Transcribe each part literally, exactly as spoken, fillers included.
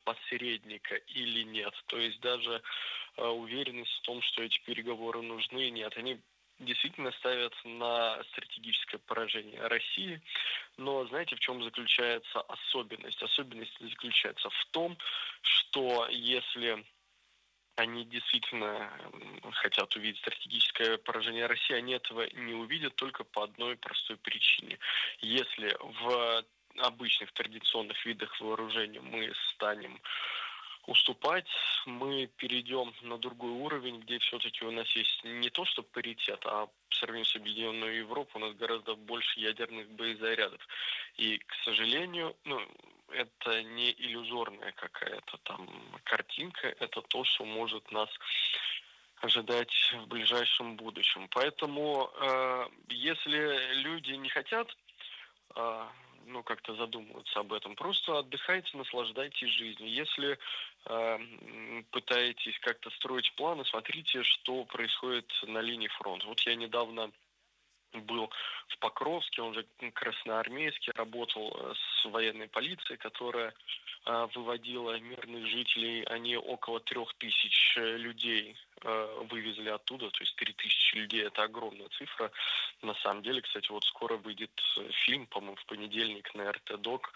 посредника или нет. То есть даже э, уверенность в том, что эти переговоры нужны, нет. Они действительно ставят на стратегическое поражение России. Но знаете, в чем заключается особенность? Особенность заключается в том, что если они действительно м, хотят увидеть стратегическое поражение России, они этого не увидят только по одной простой причине. Если в обычных традиционных видах вооружения мы станем уступать, мы перейдем на другой уровень, где все-таки у нас есть не то что паритет, а по сравнению с Объединенной Европой у нас гораздо больше ядерных боезарядов. И, к сожалению, ну, это не иллюзорная какая-то там картинка, это то, что может нас ожидать в ближайшем будущем. Поэтому, э, если люди не хотят а, ну, как-то задумываться об этом. Просто отдыхайте, наслаждайтесь жизнью. Если а, м, пытаетесь как-то строить планы, смотрите, что происходит на линии фронта. Вот я недавно был в Покровске, он же красноармейский, работал э, с военной полицией, которая а, выводила мирных жителей. Они около трех тысяч э, людей э, вывезли оттуда, то есть три тысячи людей, это огромная цифра. На самом деле, кстати, вот скоро выйдет э, фильм, по-моему, в понедельник на эр тэ док.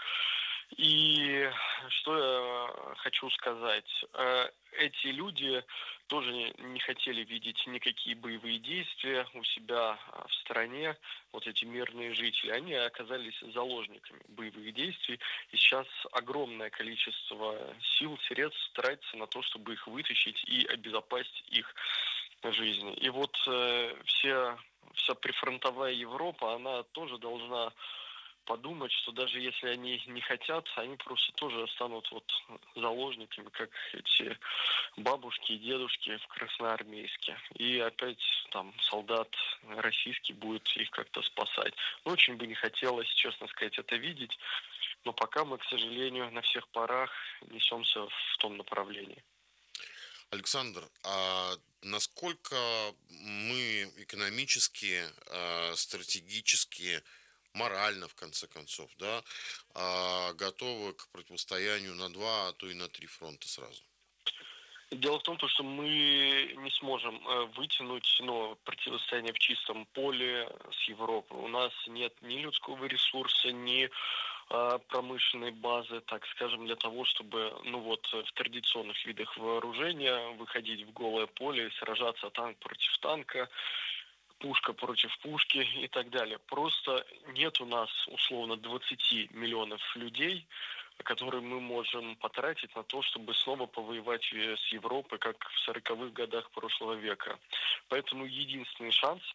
И что я хочу сказать? Э, Эти люди тоже не не хотели видеть никакие боевые действия у себя а, в стране. Вот эти мирные жители, они оказались заложниками боевых действий. И сейчас огромное количество сил, средств тратится на то, чтобы их вытащить и обезопасить их жизни. И вот э, вся, вся прифронтовая Европа, она тоже должна подумать, что даже если они не хотят, они просто тоже станут вот заложниками, как эти бабушки и дедушки в Красноармейске. И опять там солдат российский будет их как-то спасать. Ну, очень бы не хотелось, честно сказать, это видеть, но пока мы, к сожалению, на всех парах несемся в том направлении. Александр, а насколько мы экономически, а, стратегически, морально, в конце концов, да, а, готовы к противостоянию на два, а то и на три фронта сразу? Дело в том, то, что мы не сможем э, вытянуть ну, противостояние в чистом поле с Европой. У нас нет ни людского ресурса, ни э, промышленной базы, так скажем, для того, чтобы ну вот в традиционных видах вооружения выходить в голое поле и сражаться танк против танка, пушка против пушки и так далее. Просто нет у нас условно двадцати миллионов людей, которые мы можем потратить на то, чтобы снова повоевать э, с Европой, как в сороковых годах прошлого века. Поэтому единственный шанс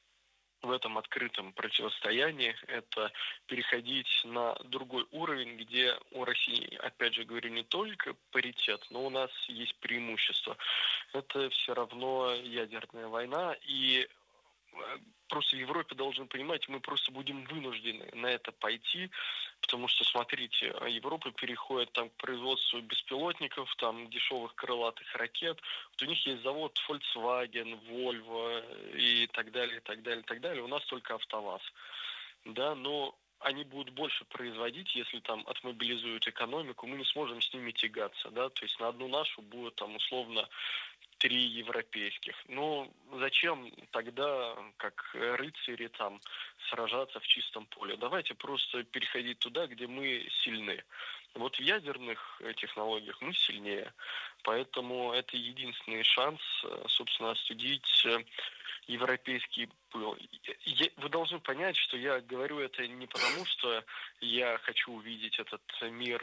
в этом открытом противостоянии это переходить на другой уровень, где у России, опять же говорю, не только паритет, но у нас есть преимущество. Это все равно ядерная война, и э, просто в Европе должны понимать, мы просто будем вынуждены на это пойти, потому что, смотрите, а Европа переходит там, к производству беспилотников, там, дешевых крылатых ракет. Вот у них есть завод Volkswagen, Volvo и так далее, и так далее, и так далее. У нас только АвтоВАЗ. Да, но они будут больше производить, если там отмобилизуют экономику, мы не сможем с ними тягаться, да, то есть на одну нашу будет там условно три европейских. Ну, зачем тогда, как рыцари, там, сражаться в чистом поле? Давайте просто переходить туда, где мы сильны. Вот в ядерных э, технологиях мы сильнее. Поэтому это единственный шанс, э, собственно, остудить э, европейский пыл. Я- Вы должны понять, что я говорю это не потому, что я хочу увидеть этот мир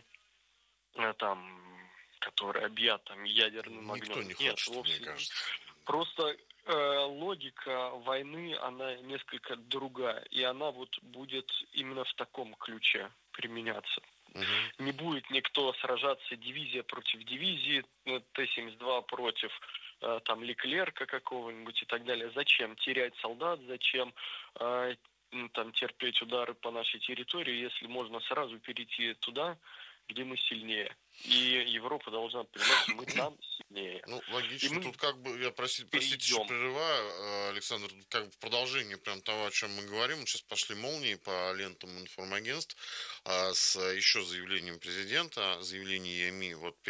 э, там, который объят там ядерным Никто огнем. не Нет, хочет, мне вовсе не. кажется. Просто э, логика войны, она несколько другая, и она вот будет именно в таком ключе применяться. Мгм. Не будет никто сражаться дивизия против дивизии, э, Т семьдесят два против э, там Леклерка какого-нибудь и так далее. Зачем терять солдат, зачем э, м, там терпеть удары по нашей территории, если можно сразу перейти туда, где мы сильнее. И Европа должна понимать, что мы там сильнее. Ну, И логично. мы Тут как бы, я проси- простите, что перейдем. прерываю, э, Александр, тут как бы в продолжение прям того, о чем мы говорим. Сейчас пошли молнии по лентам информагентств а, с еще заявлением президента, заявление ЕМИ. Вот